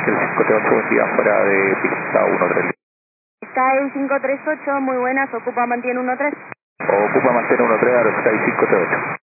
Hotel 538, buen día, fuera de pista 13. Sky 538, muy buenas, ocupa mantiene 13. Ocupa mantener 13 a los Sky 538.